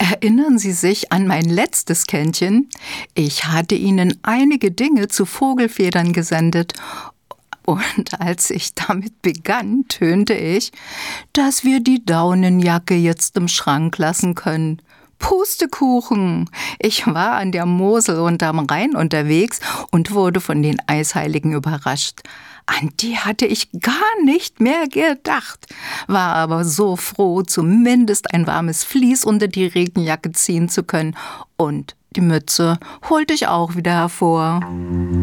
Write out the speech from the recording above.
Erinnern Sie sich an mein letztes Kännchen? Ich hatte Ihnen einige Dinge zu Vogelfedern gesendet. Und als ich damit begann, tönte ich, dass wir die Daunenjacke jetzt im Schrank lassen können. Pustekuchen! Ich war an der Mosel und am Rhein unterwegs und wurde von den Eisheiligen überrascht. An die hatte ich gar nicht mehr gedacht, war aber so froh, zumindest ein warmes Vlies unter die Regenjacke ziehen zu können. Und die Mütze holte ich auch wieder hervor.